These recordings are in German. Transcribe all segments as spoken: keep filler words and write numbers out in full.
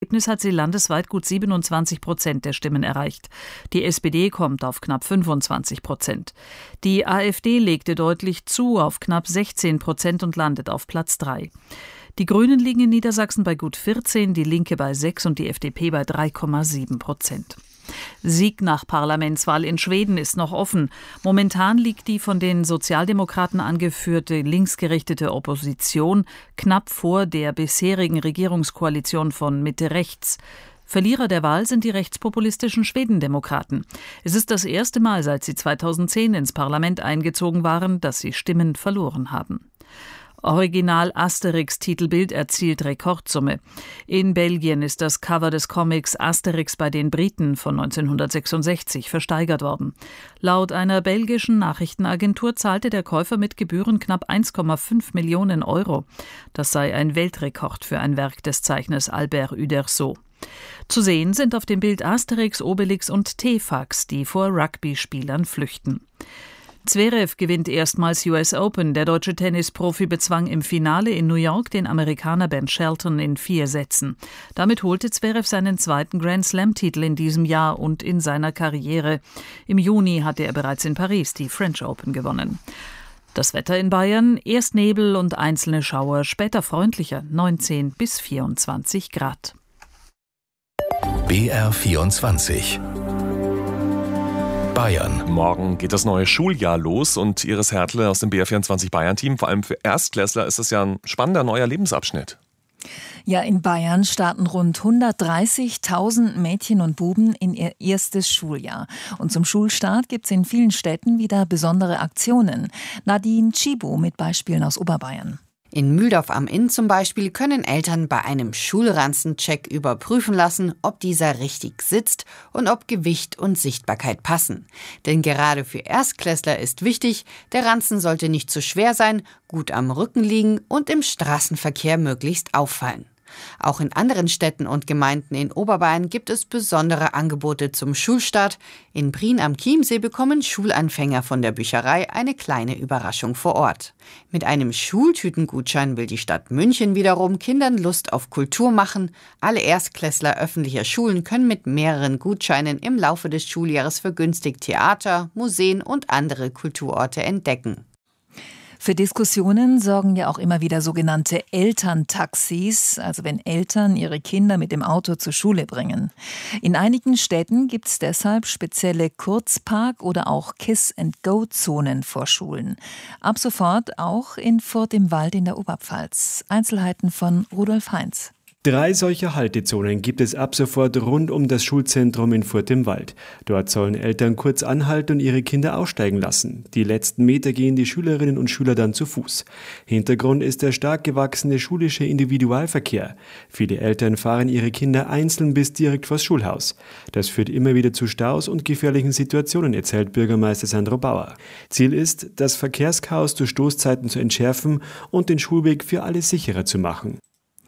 Ergebnis hat sie landesweit gut siebenundzwanzig Prozent der Stimmen erreicht. Die S P D kommt auf knapp fünfundzwanzig Prozent. Die AfD legte deutlich zu auf knapp sechzehn Prozent und landet auf Platz drei. Die Grünen liegen in Niedersachsen bei gut vierzehn, die Linke bei sechs und die F D P bei drei Komma sieben Prozent. Sieg nach Parlamentswahl in Schweden ist noch offen. Momentan liegt die von den Sozialdemokraten angeführte linksgerichtete Opposition knapp vor der bisherigen Regierungskoalition von Mitte rechts. Verlierer der Wahl sind die rechtspopulistischen Schwedendemokraten. Es ist das erste Mal, seit sie zweitausendzehn ins Parlament eingezogen waren, dass sie Stimmen verloren haben. Original Asterix-Titelbild erzielt Rekordsumme. In Belgien ist das Cover des Comics Asterix bei den Briten von neunzehnhundertsechsundsechzig versteigert worden. Laut einer belgischen Nachrichtenagentur zahlte der Käufer mit Gebühren knapp eins Komma fünf Millionen Euro. Das sei ein Weltrekord für ein Werk des Zeichners Albert Uderzo. Zu sehen sind auf dem Bild Asterix, Obelix und T-Fax, die vor Rugby-Spielern flüchten. Zverev gewinnt erstmals U S Open. Der deutsche Tennisprofi bezwang im Finale in New York den Amerikaner Ben Shelton in vier Sätzen. Damit holte Zverev seinen zweiten Grand-Slam-Titel in diesem Jahr und in seiner Karriere. Im Juni hatte er bereits in Paris die French Open gewonnen. Das Wetter in Bayern: erst Nebel und einzelne Schauer, später freundlicher, neunzehn bis vierundzwanzig Grad. B R vierundzwanzig Bayern. Morgen geht das neue Schuljahr los und Iris Hertle aus dem B R vierundzwanzig Bayern-Team. Vor allem für Erstklässler ist es ja ein spannender neuer Lebensabschnitt. Ja, in Bayern starten rund hundertdreißigtausend Mädchen und Buben in ihr erstes Schuljahr. Und zum Schulstart gibt es in vielen Städten wieder besondere Aktionen. Nadine Tschibo mit Beispielen aus Oberbayern. In Mühldorf am Inn zum Beispiel können Eltern bei einem Schulranzencheck überprüfen lassen, ob dieser richtig sitzt und ob Gewicht und Sichtbarkeit passen. Denn gerade für Erstklässler ist wichtig, der Ranzen sollte nicht zu schwer sein, gut am Rücken liegen und im Straßenverkehr möglichst auffallen. Auch in anderen Städten und Gemeinden in Oberbayern gibt es besondere Angebote zum Schulstart. In Prien am Chiemsee bekommen Schulanfänger von der Bücherei eine kleine Überraschung vor Ort. Mit einem Schultütengutschein will die Stadt München wiederum Kindern Lust auf Kultur machen. Alle Erstklässler öffentlicher Schulen können mit mehreren Gutscheinen im Laufe des Schuljahres vergünstigt Theater, Museen und andere Kulturorte entdecken. Für Diskussionen sorgen ja auch immer wieder sogenannte Elterntaxis, also wenn Eltern ihre Kinder mit dem Auto zur Schule bringen. In einigen Städten gibt es deshalb spezielle Kurzpark- oder auch Kiss-and-Go-Zonen vor Schulen. Ab sofort auch in Furth im Wald in der Oberpfalz. Einzelheiten von Rudolf Heinz. Drei solcher Haltezonen gibt es ab sofort rund um das Schulzentrum in Furth im Wald. Dort sollen Eltern kurz anhalten und ihre Kinder aussteigen lassen. Die letzten Meter gehen die Schülerinnen und Schüler dann zu Fuß. Hintergrund ist der stark gewachsene schulische Individualverkehr. Viele Eltern fahren ihre Kinder einzeln bis direkt vors Schulhaus. Das führt immer wieder zu Staus und gefährlichen Situationen, erzählt Bürgermeister Sandro Bauer. Ziel ist, das Verkehrschaos durch Stoßzeiten zu entschärfen und den Schulweg für alle sicherer zu machen.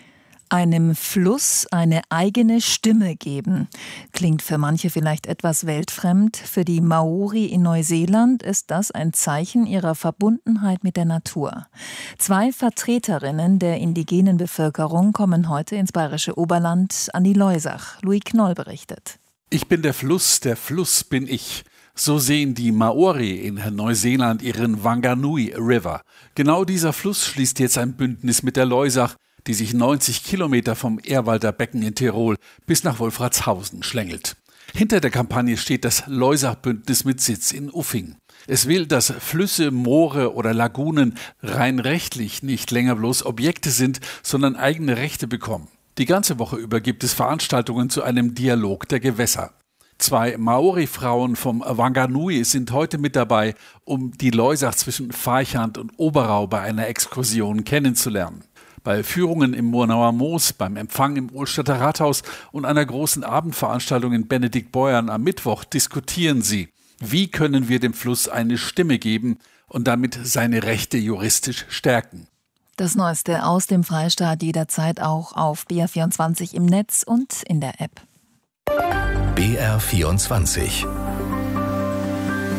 Einem Fluss eine eigene Stimme geben. Klingt für manche vielleicht etwas weltfremd. Für die Maori in Neuseeland ist das ein Zeichen ihrer Verbundenheit mit der Natur. Zwei Vertreterinnen der indigenen Bevölkerung kommen heute ins bayerische Oberland an die Loisach. Louis Knoll berichtet. Ich bin der Fluss, der Fluss bin ich. So sehen die Maori in Neuseeland ihren Wanganui River. Genau dieser Fluss schließt jetzt ein Bündnis mit der Loisach, die sich neunzig Kilometer vom Ehrwalder Becken in Tirol bis nach Wolfratshausen schlängelt. Hinter der Kampagne steht das Loisach-Bündnis mit Sitz in Uffing. Es will, dass Flüsse, Moore oder Lagunen rein rechtlich nicht länger bloß Objekte sind, sondern eigene Rechte bekommen. Die ganze Woche über gibt es Veranstaltungen zu einem Dialog der Gewässer. Zwei Maori-Frauen vom Wanganui sind heute mit dabei, um die Loisach zwischen Farchant und Oberau bei einer Exkursion kennenzulernen. Bei Führungen im Murnauer Moos, beim Empfang im Ohlstadter Rathaus und einer großen Abendveranstaltung in Benediktbeuern am Mittwoch diskutieren sie, wie können wir dem Fluss eine Stimme geben und damit seine Rechte juristisch stärken. Das Neueste aus dem Freistaat jederzeit auch auf B R vierundzwanzig im Netz und in der App. B R vierundzwanzig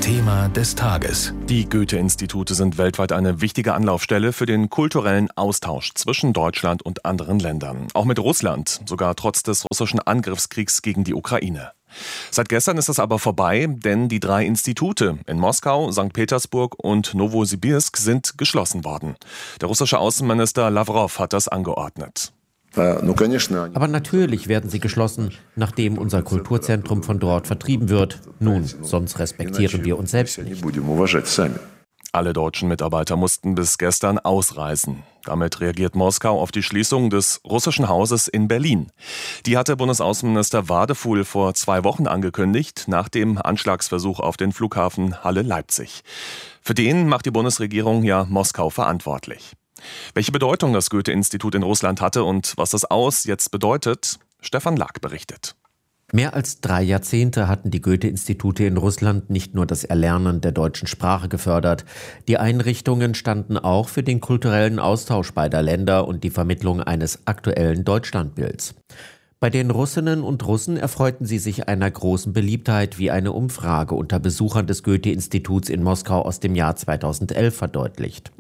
Thema des Tages. Die Goethe-Institute sind weltweit eine wichtige Anlaufstelle für den kulturellen Austausch zwischen Deutschland und anderen Ländern. Auch mit Russland, sogar trotz des russischen Angriffskriegs gegen die Ukraine. Seit gestern ist das aber vorbei, denn die drei Institute in Moskau, Sankt Petersburg und Nowosibirsk sind geschlossen worden. Der russische Außenminister Lawrow hat das angeordnet. Aber natürlich werden sie geschlossen, nachdem unser Kulturzentrum von dort vertrieben wird. Nun, sonst respektieren wir uns selbst nicht. Alle deutschen Mitarbeiter mussten bis gestern ausreisen. Damit reagiert Moskau auf die Schließung des russischen Hauses in Berlin. Die hatte Bundesaußenminister Wadefuhl vor zwei Wochen angekündigt, nach dem Anschlagsversuch auf den Flughafen Halle-Leipzig. Für den macht die Bundesregierung ja Moskau verantwortlich. Welche Bedeutung das Goethe-Institut in Russland hatte und was das Aus jetzt bedeutet, Stefan Lack berichtet. Mehr als drei Jahrzehnte hatten die Goethe-Institute in Russland nicht nur das Erlernen der deutschen Sprache gefördert. Die Einrichtungen standen auch für den kulturellen Austausch beider Länder und die Vermittlung eines aktuellen Deutschlandbilds. Bei den Russinnen und Russen erfreuten sie sich einer großen Beliebtheit, wie eine Umfrage unter Besuchern des Goethe-Instituts in Moskau aus dem Jahr zweitausendelf verdeutlicht.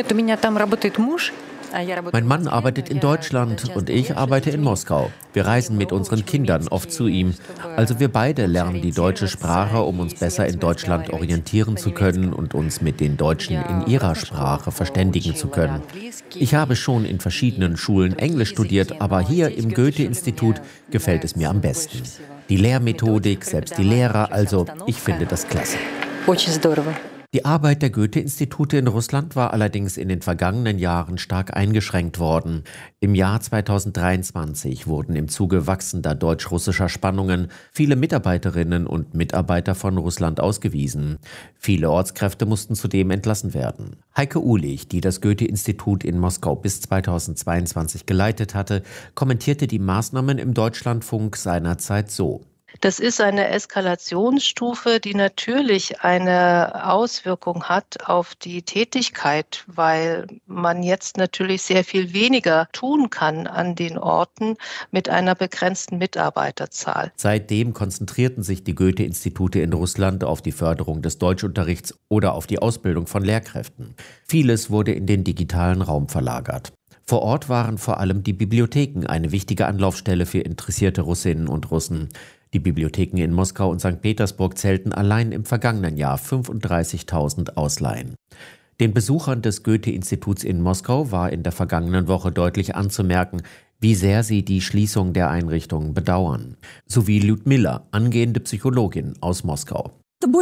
Mein Mann arbeitet in Deutschland und ich arbeite in Moskau. Wir reisen mit unseren Kindern oft zu ihm. Also wir beide lernen die deutsche Sprache, um uns besser in Deutschland orientieren zu können und uns mit den Deutschen in ihrer Sprache verständigen zu können. Ich habe schon in verschiedenen Schulen Englisch studiert, aber hier im Goethe-Institut gefällt es mir am besten. Die Lehrmethodik, selbst die Lehrer, also ich finde das klasse. Die Arbeit der Goethe-Institute in Russland war allerdings in den vergangenen Jahren stark eingeschränkt worden. Im Jahr zweitausenddreiundzwanzig wurden im Zuge wachsender deutsch-russischer Spannungen viele Mitarbeiterinnen und Mitarbeiter von Russland ausgewiesen. Viele Ortskräfte mussten zudem entlassen werden. Heike Uhlich, die das Goethe-Institut in Moskau bis zweitausendzweiundzwanzig geleitet hatte, kommentierte die Maßnahmen im Deutschlandfunk seinerzeit so. Das ist eine Eskalationsstufe, die natürlich eine Auswirkung hat auf die Tätigkeit, weil man jetzt natürlich sehr viel weniger tun kann an den Orten mit einer begrenzten Mitarbeiterzahl. Seitdem konzentrierten sich die Goethe-Institute in Russland auf die Förderung des Deutschunterrichts oder auf die Ausbildung von Lehrkräften. Vieles wurde in den digitalen Raum verlagert. Vor Ort waren vor allem die Bibliotheken eine wichtige Anlaufstelle für interessierte Russinnen und Russen. Die Bibliotheken in Moskau und Sankt Petersburg zählten allein im vergangenen Jahr fünfunddreißigtausend Ausleihen. Den Besuchern des Goethe-Instituts in Moskau war in der vergangenen Woche deutlich anzumerken, wie sehr sie die Schließung der Einrichtungen bedauern. So wie Lyudmila, angehende Psychologin aus Moskau.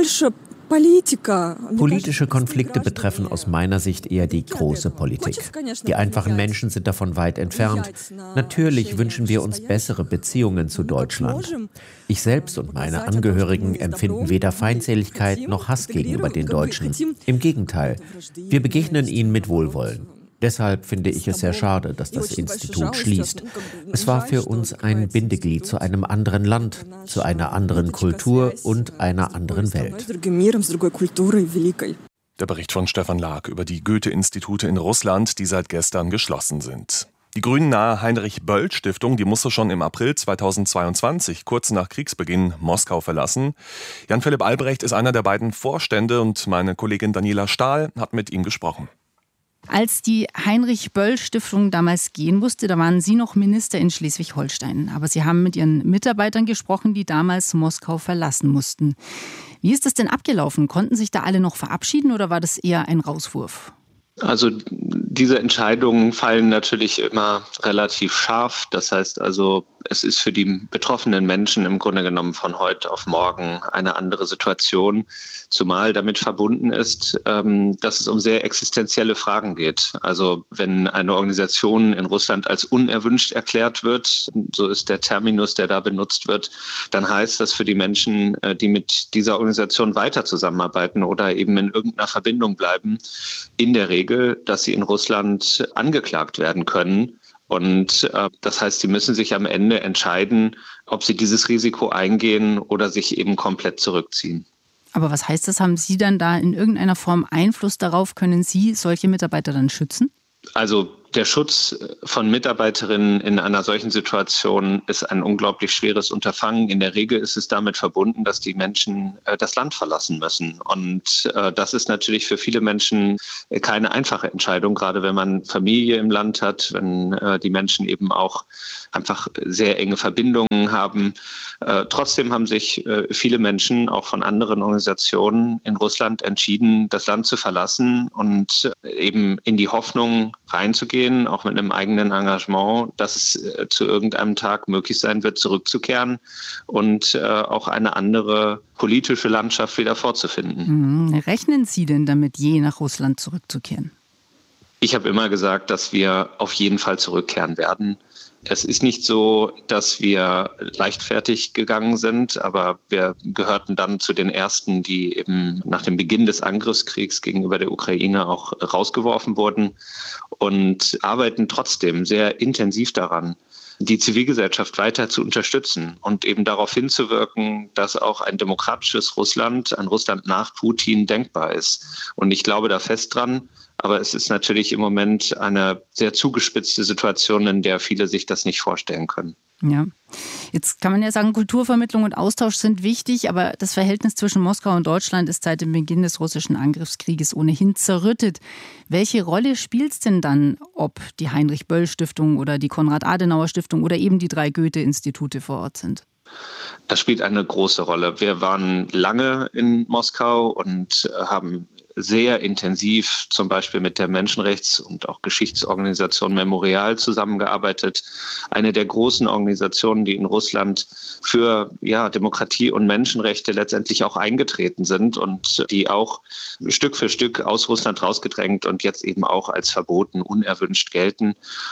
Politische Konflikte betreffen aus meiner Sicht eher die große Politik. Die einfachen Menschen sind davon weit entfernt. Natürlich wünschen wir uns bessere Beziehungen zu Deutschland. Ich selbst und meine Angehörigen empfinden weder Feindseligkeit noch Hass gegenüber den Deutschen. Im Gegenteil, wir begegnen ihnen mit Wohlwollen. Deshalb finde ich es sehr schade, dass das Institut schließt. Es war für uns ein Bindeglied zu einem anderen Land, zu einer anderen Kultur und einer anderen Welt. Der Bericht von Stefan Lack über die Goethe-Institute in Russland, die seit gestern geschlossen sind. Die grünennahe Heinrich-Böll-Stiftung, die musste schon im April zweitausendzweiundzwanzig, kurz nach Kriegsbeginn, Moskau verlassen. Jan-Philipp Albrecht ist einer der beiden Vorstände und meine Kollegin Daniela Stahl hat mit ihm gesprochen. Als die Heinrich-Böll-Stiftung damals gehen musste, da waren Sie noch Minister in Schleswig-Holstein. Aber Sie haben mit Ihren Mitarbeitern gesprochen, die damals Moskau verlassen mussten. Wie ist das denn abgelaufen? Konnten sich da alle noch verabschieden oder war das eher ein Rauswurf? Also diese Entscheidungen fallen natürlich immer relativ scharf. Das heißt also, es ist für die betroffenen Menschen im Grunde genommen von heute auf morgen eine andere Situation, zumal damit verbunden ist, dass es um sehr existenzielle Fragen geht. Also wenn eine Organisation in Russland als unerwünscht erklärt wird, so ist der Terminus, der da benutzt wird, dann heißt das für die Menschen, die mit dieser Organisation weiter zusammenarbeiten oder eben in irgendeiner Verbindung bleiben, in der Regel, dass sie in Russland angeklagt werden können. Und äh, das heißt, sie müssen sich am Ende entscheiden, ob sie dieses Risiko eingehen oder sich eben komplett zurückziehen. Aber was heißt das? Haben Sie dann da in irgendeiner Form Einfluss darauf? Können Sie solche Mitarbeiter dann schützen? Also Der Schutz von Mitarbeiterinnen in einer solchen Situation ist ein unglaublich schweres Unterfangen. In der Regel ist es damit verbunden, dass die Menschen äh, das Land verlassen müssen. Und äh, das ist natürlich für viele Menschen keine einfache Entscheidung, gerade wenn man Familie im Land hat, wenn äh, die Menschen eben auch einfach sehr enge Verbindungen haben. Äh, trotzdem haben sich äh, viele Menschen, auch von anderen Organisationen in Russland, entschieden, das Land zu verlassen und äh, eben in die Hoffnung reinzugehen, auch mit einem eigenen Engagement, dass es äh, zu irgendeinem Tag möglich sein wird, zurückzukehren und äh, auch eine andere politische Landschaft wieder vorzufinden. Mhm. Rechnen Sie denn damit, je nach Russland zurückzukehren? Ich habe immer gesagt, dass wir auf jeden Fall zurückkehren werden. Es ist nicht so, dass wir leichtfertig gegangen sind, aber wir gehörten dann zu den Ersten, die eben nach dem Beginn des Angriffskriegs gegenüber der Ukraine auch rausgeworfen wurden und arbeiten trotzdem sehr intensiv daran, die Zivilgesellschaft weiter zu unterstützen und eben darauf hinzuwirken, dass auch ein demokratisches Russland, ein Russland nach Putin denkbar ist. Und ich glaube da fest dran. Aber es ist natürlich im Moment eine sehr zugespitzte Situation, in der viele sich das nicht vorstellen können. Ja, jetzt kann man ja sagen, Kulturvermittlung und Austausch sind wichtig, aber das Verhältnis zwischen Moskau und Deutschland ist seit dem Beginn des russischen Angriffskrieges ohnehin zerrüttet. Welche Rolle spielt es denn dann, ob die Heinrich-Böll-Stiftung oder die Konrad-Adenauer-Stiftung oder eben die drei Goethe-Institute vor Ort sind? Das spielt eine große Rolle. Wir waren lange in Moskau und haben sehr intensiv zum Beispiel mit der Menschenrechts- und auch Geschichtsorganisation Memorial zusammengearbeitet. Eine der großen Organisationen, die in Russland für ja, Demokratie und Menschenrechte letztendlich auch eingetreten sind und die auch Stück für Stück aus Russland rausgedrängt und jetzt eben auch als verboten, unerwünscht gelten.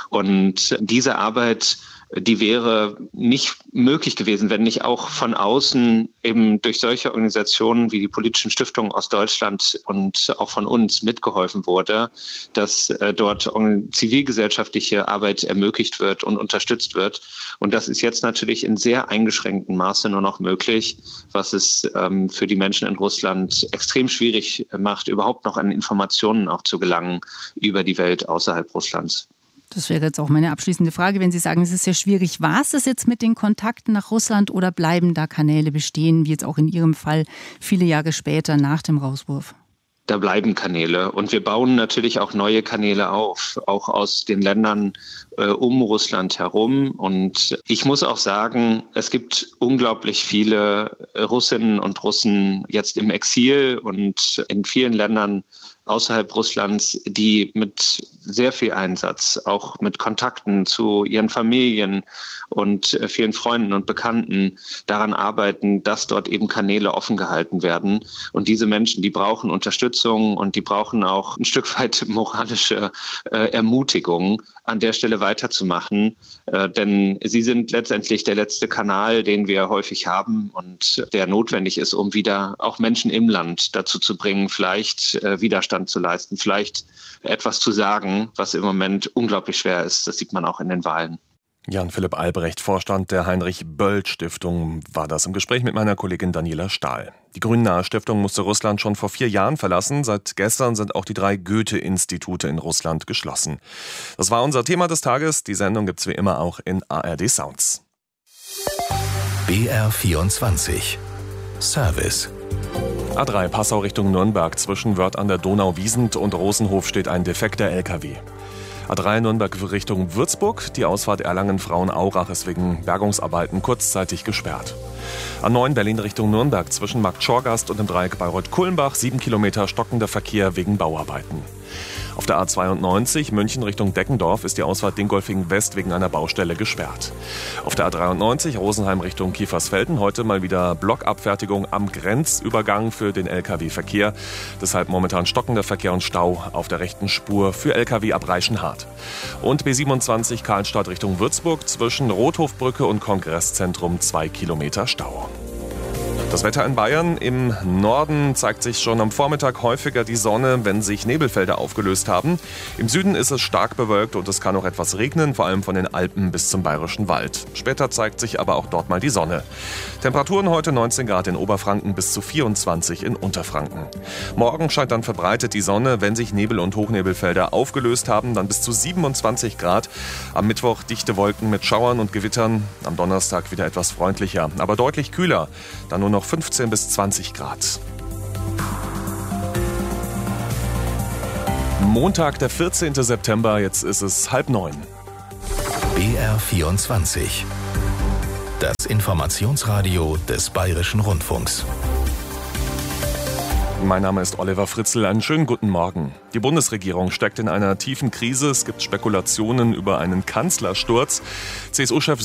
Und diese Arbeit, die wäre nicht möglich gewesen, wenn nicht auch von außen eben durch solche Organisationen wie die politischen Stiftungen aus Deutschland und auch von uns mitgeholfen wurde, dass äh, dort zivilgesellschaftliche Arbeit ermöglicht wird und unterstützt wird. Und das ist jetzt natürlich in sehr eingeschränktem Maße nur noch möglich, was es ähm, für die Menschen in Russland extrem schwierig macht, überhaupt noch an Informationen auch zu gelangen über die Welt außerhalb Russlands. Das wäre jetzt auch meine abschließende Frage, wenn Sie sagen, es ist sehr schwierig. War es das jetzt mit den Kontakten nach Russland oder bleiben da Kanäle bestehen, wie jetzt auch in Ihrem Fall viele Jahre später nach dem Rauswurf? Da bleiben Kanäle und wir bauen natürlich auch neue Kanäle auf, auch aus den Ländern äh, um Russland herum. Und ich muss auch sagen, es gibt unglaublich viele Russinnen und Russen jetzt im Exil und in vielen Ländern außerhalb Russlands, die mit sehr viel Einsatz, auch mit Kontakten zu ihren Familien und vielen Freunden und Bekannten daran arbeiten, dass dort eben Kanäle offen gehalten werden. Und diese Menschen, die brauchen Unterstützung und die brauchen auch ein Stück weit moralische äh, Ermutigung, an der Stelle weiterzumachen. Äh, denn sie sind letztendlich der letzte Kanal, den wir häufig haben und der notwendig ist, um wieder auch Menschen im Land dazu zu bringen, vielleicht äh, Widerstand zu leisten, vielleicht etwas zu sagen, was im Moment unglaublich schwer ist. Das sieht man auch in den Wahlen. Jan-Philipp Albrecht, Vorstand der Heinrich-Böll-Stiftung, war das im Gespräch mit meiner Kollegin Daniela Stahl. Die Grünnahe-Stiftung musste Russland schon vor vier Jahren verlassen. Seit gestern sind auch die drei Goethe-Institute in Russland geschlossen. Das war unser Thema des Tages. Die Sendung gibt's wie immer auch in A R D Sounds. B R vierundzwanzig Service. A drei Passau Richtung Nürnberg. Zwischen Wörth an der Donau-Wiesent und Rosenhof steht ein defekter L K W. A drei Nürnberg Richtung Würzburg. Die Ausfahrt Erlangen-Frauenaurach ist wegen Bergungsarbeiten kurzzeitig gesperrt. A neun Berlin Richtung Nürnberg. Zwischen Markt Schorgast und dem Dreieck Bayreuth-Kulmbach. Sieben Kilometer stockender Verkehr wegen Bauarbeiten. Auf der A zweiundneunzig München Richtung Deckendorf ist die Ausfahrt Dingolfing West wegen einer Baustelle gesperrt. Auf der A dreiundneunzig Rosenheim Richtung Kiefersfelden heute mal wieder Blockabfertigung am Grenzübergang für den L K W-Verkehr. Deshalb momentan stockender Verkehr und Stau auf der rechten Spur für L K W ab Reichenhart. Und B siebenundzwanzig Karlstadt Richtung Würzburg zwischen Rothofbrücke und Kongresszentrum zwei Kilometer Stau. Das Wetter in Bayern. Im Norden zeigt sich schon am Vormittag häufiger die Sonne, wenn sich Nebelfelder aufgelöst haben. Im Süden ist es stark bewölkt und es kann auch etwas regnen, vor allem von den Alpen bis zum Bayerischen Wald. Später zeigt sich aber auch dort mal die Sonne. Temperaturen heute neunzehn Grad in Oberfranken bis zu vierundzwanzig in Unterfranken. Morgen scheint dann verbreitet die Sonne, wenn sich Nebel- und Hochnebelfelder aufgelöst haben, dann bis zu siebenundzwanzig Grad. Am Mittwoch dichte Wolken mit Schauern und Gewittern. Am Donnerstag wieder etwas freundlicher, aber deutlich kühler. Dann nur noch fünfzehn bis zwanzig Grad. Montag, der vierzehnten September, jetzt ist es halb neun. B R vierundzwanzig. Das Informationsradio des Bayerischen Rundfunks. Mein Name ist Oliver Fritzl. Einen schönen guten Morgen. Die Bundesregierung steckt in einer tiefen Krise. Es gibt Spekulationen über einen Kanzlersturz. C S U-Chef